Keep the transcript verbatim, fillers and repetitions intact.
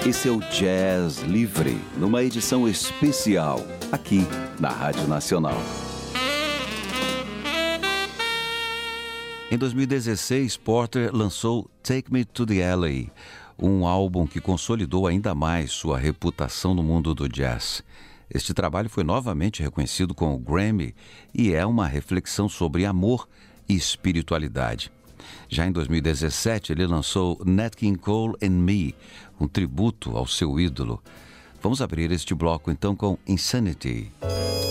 Esse é o Jazz Livre, numa edição especial, aqui na Rádio Nacional. Em dois mil e dezesseis, Porter lançou Take Me to the L A, um álbum que consolidou ainda mais sua reputação no mundo do jazz. Este trabalho foi novamente reconhecido com o Grammy e é uma reflexão sobre amor e espiritualidade. Já em dois mil e dezessete, ele lançou Nat King Cole and Me, um tributo ao seu ídolo. Vamos abrir este bloco então com Insanity.